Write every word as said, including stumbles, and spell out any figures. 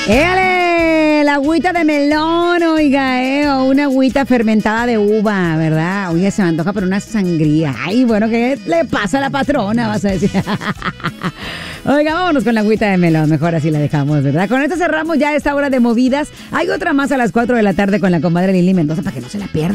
¡Éale! La agüita de melón, oiga, eh, o una agüita fermentada de uva, ¿verdad? Oye, se me antoja por una sangría. Ay, bueno, ¿qué le pasa a la patrona? Vas a decir. Oiga, vámonos con la agüita de melón, mejor así la dejamos, ¿verdad? Con esto cerramos ya esta hora de movidas. Hay otra más a las cuatro de la tarde con la comadre Lili Mendoza para que no se la pierda.